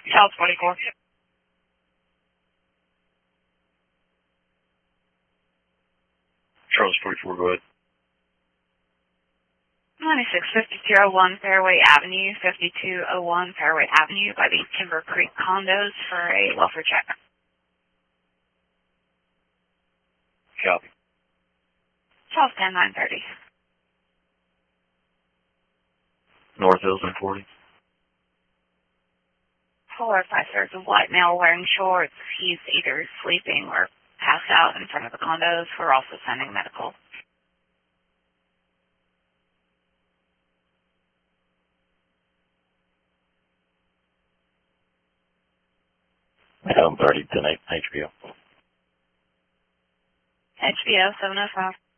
South 44. Charles 44, go ahead. 965201 Fairway Avenue, 5201 Fairway Avenue by the Timber Creek condos for a welfare check. Copy. South 10930. North Hills and 40. 4 5 there's a white male wearing shorts. He's either sleeping or passed out in front of the condos. We're also sending medical. Elm 30, 10-8, HBO. HBO 705.